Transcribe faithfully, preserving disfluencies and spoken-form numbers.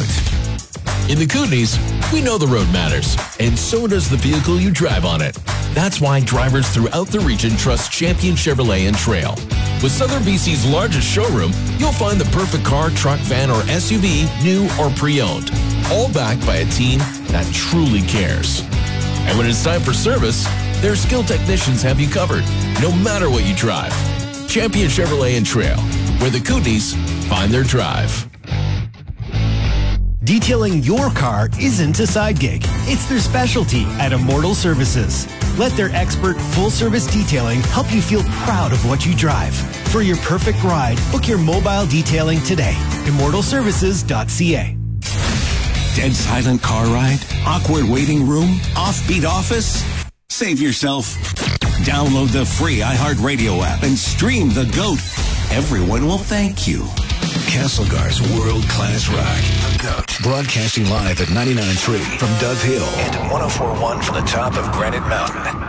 out. In the Kootenays, we know the road matters, and so does the vehicle you drive on it. That's why drivers throughout the region trust Champion Chevrolet and Trail. With Southern B C's largest showroom, you'll find the perfect car, truck, van, or S U V, new or pre-owned, all backed by a team that truly cares. And when it's time for service, their skilled technicians have you covered, no matter what you drive. Champion Chevrolet and Trail, where the Kootenays find their drive. Detailing your car isn't a side gig. It's their specialty at Immortal Services. Let their expert full-service detailing help you feel proud of what you drive. For your perfect ride, book your mobile detailing today. immortal services dot c a. Dead silent car ride? Awkward waiting room? Offbeat office? Save yourself. Download the free iHeartRadio app and stream The GOAT. Everyone will thank you. Castlegar's world-class rock. The GOAT. Broadcasting live at ninety-nine point three from Dove Hill and one oh four point one from the top of Granite Mountain.